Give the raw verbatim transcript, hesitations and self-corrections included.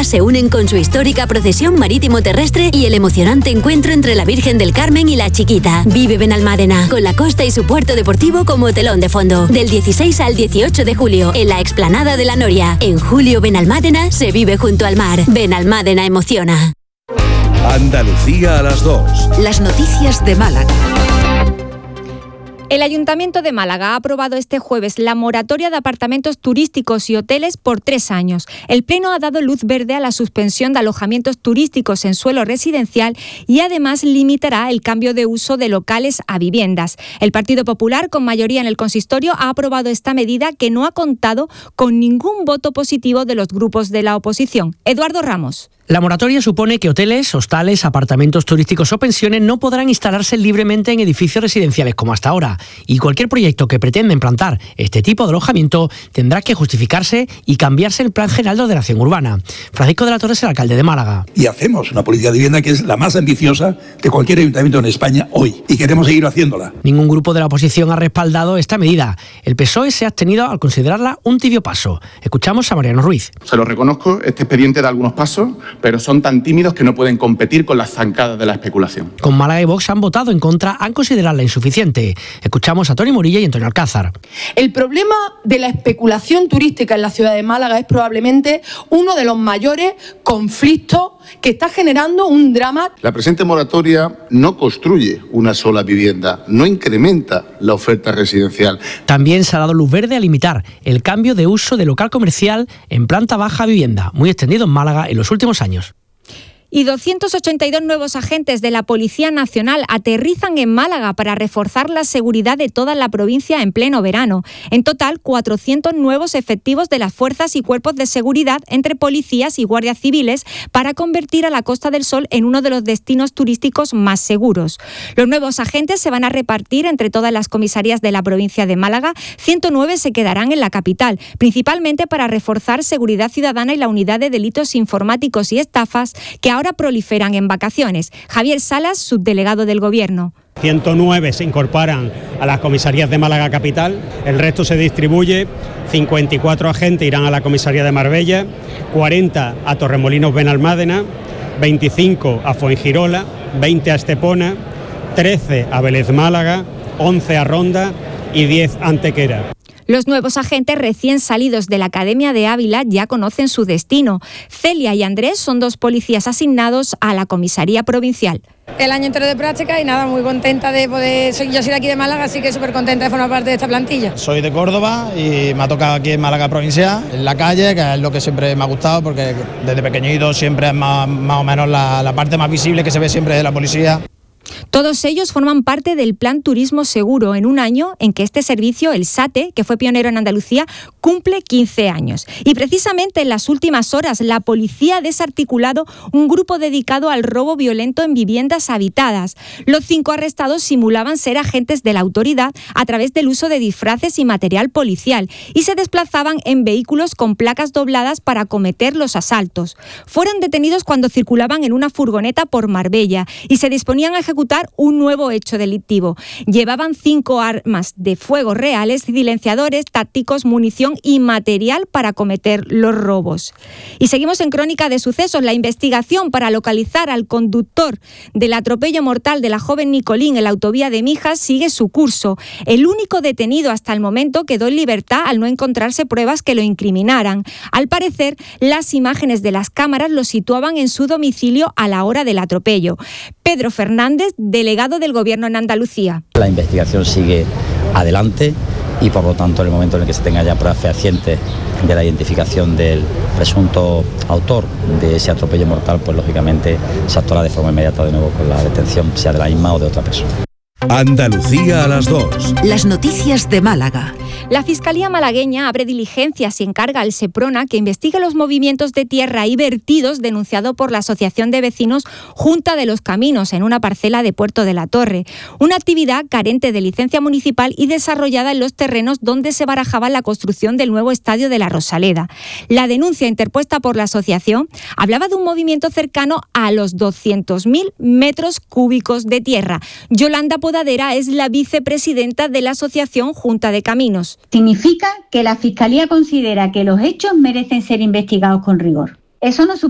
Málaga se unen con su histórica procesión marítimo-terrestre y el emocionante encuentro entre la Virgen del Carmen y la Chiquita. Vive Benalmádena, con la costa y su puerto deportivo como telón de fondo. Del dieciséis al dieciocho de julio, en la explanada de la Noria. En julio, Benalmádena se vive junto al mar. Benalmádena emociona. Andalucía a las dos. Las noticias de Málaga. El Ayuntamiento de Málaga ha aprobado este jueves la moratoria de apartamentos turísticos y hoteles por tres años. El Pleno ha dado luz verde a la suspensión de alojamientos turísticos en suelo residencial y además limitará el cambio de uso de locales a viviendas. El Partido Popular, con mayoría en el consistorio, ha aprobado esta medida que no ha contado con ningún voto positivo de los grupos de la oposición. Eduardo Ramos. La moratoria supone que hoteles, hostales, apartamentos turísticos o pensiones no podrán instalarse libremente en edificios residenciales como hasta ahora, y cualquier proyecto que pretenda implantar este tipo de alojamiento tendrá que justificarse y cambiarse el Plan General de Ordenación Urbana. Francisco de la Torre es el alcalde de Málaga. Y hacemos una política de vivienda que es la más ambiciosa de cualquier ayuntamiento en España hoy, y queremos seguir haciéndola. Ningún grupo de la oposición ha respaldado esta medida. El P S O E se ha abstenido al considerarla un tibio paso. Escuchamos a Mariano Ruiz. Se lo reconozco, este expediente da algunos pasos, pero son tan tímidos que no pueden competir con las zancadas de la especulación. Con Málaga y Vox han votado en contra, han considerarla insuficiente. Escuchamos a Toni Morilla y Antonio Alcázar. El problema de la especulación turística en la ciudad de Málaga es probablemente uno de los mayores conflictos que está generando un drama. La presente moratoria no construye una sola vivienda, no incrementa la oferta residencial. También se ha dado luz verde a limitar el cambio de uso de local comercial en planta baja vivienda, muy extendido en Málaga en los últimos años. Y doscientos ochenta y dos nuevos agentes de la Policía Nacional aterrizan en Málaga para reforzar la seguridad de toda la provincia en pleno verano. En total, cuatrocientos nuevos efectivos de las fuerzas y cuerpos de seguridad entre policías y guardias civiles para convertir a la Costa del Sol en uno de los destinos turísticos más seguros. Los nuevos agentes se van a repartir entre todas las comisarías de la provincia de Málaga. ciento nueve se quedarán en la capital, principalmente para reforzar seguridad ciudadana y la unidad de delitos informáticos y estafas que ahora ahora proliferan en vacaciones. Javier Salas, subdelegado del Gobierno. ciento nueve se incorporan a las comisarías de Málaga Capital, el resto se distribuye, cincuenta y cuatro agentes irán a la comisaría de Marbella, cuarenta a Torremolinos Benalmádena, veinticinco a Fuengirola, veinte a Estepona, trece a Vélez Málaga, once a Ronda y diez a Antequera. Los nuevos agentes recién salidos de la Academia de Ávila ya conocen su destino. Celia y Andrés son dos policías asignados a la comisaría provincial. El año entero de práctica y nada, muy contenta de poder... Soy, yo soy de aquí de Málaga, así que súper contenta de formar parte de esta plantilla. Soy de Córdoba y me ha tocado aquí en Málaga provincial, en la calle, que es lo que siempre me ha gustado, porque desde pequeñito siempre es más, más o menos la, la parte más visible que se ve siempre de la policía. Todos ellos forman parte del Plan Turismo Seguro en un año en que este servicio, el SATE, que fue pionero en Andalucía, cumple quince años. Y precisamente en las últimas horas la policía ha desarticulado un grupo dedicado al robo violento en viviendas habitadas. Los cinco arrestados simulaban ser agentes de la autoridad a través del uso de disfraces y material policial y se desplazaban en vehículos con placas dobladas para cometer los asaltos. Fueron detenidos cuando circulaban en una furgoneta por Marbella y se disponían a ejecutar un nuevo hecho delictivo. Llevaban cinco armas de fuego reales, silenciadores, tácticos, munición y material para cometer los robos. Y seguimos en Crónica de Sucesos. La investigación para localizar al conductor del atropello mortal de la joven Nicolín en la autovía de Mijas sigue su curso. El único detenido hasta el momento quedó en libertad al no encontrarse pruebas que lo incriminaran. Al parecer, las imágenes de las cámaras lo situaban en su domicilio a la hora del atropello. Pedro Fernández, delegado del Gobierno en Andalucía. La investigación sigue adelante y por lo tanto en el momento en el que se tenga ya pruebas fehacientes de la identificación del presunto autor de ese atropello mortal, pues lógicamente se actuará de forma inmediata de nuevo con la detención, sea de la misma o de otra persona. Andalucía a las dos. Las noticias de Málaga. La Fiscalía malagueña abre diligencias y encarga al Seprona que investigue los movimientos de tierra y vertidos denunciados por la Asociación de Vecinos Junta de los Caminos en una parcela de Puerto de la Torre. Una actividad carente de licencia municipal y desarrollada en los terrenos donde se barajaba la construcción del nuevo estadio de la Rosaleda. La denuncia interpuesta por la asociación hablaba de un movimiento cercano a los doscientos mil metros cúbicos de tierra. Yolanda Podadera es la vicepresidenta de la Asociación Junta de Caminos. Significa que la Fiscalía considera que los hechos merecen ser investigados con rigor. Eso no supone